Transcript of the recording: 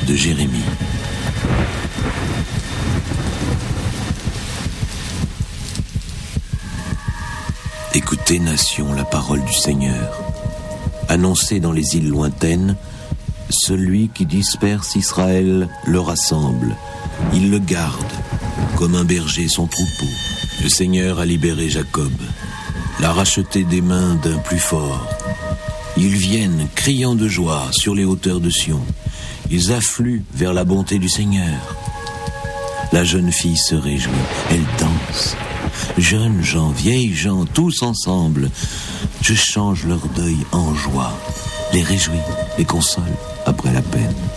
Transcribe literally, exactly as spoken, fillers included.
de Jérémie. Écoutez, nation, la parole du Seigneur. Annoncez dans les îles lointaines, celui qui disperse Israël le rassemble. Il le garde, comme un berger son troupeau. Le Seigneur a libéré Jacob, l'a racheté des mains d'un plus fort. Ils viennent, criant de joie, sur les hauteurs de Sion. Ils affluent vers la bonté du Seigneur. La jeune fille se réjouit, elle danse. Jeunes gens, vieilles gens, tous ensemble, je change leur deuil en joie, les réjouis, les console après la peine.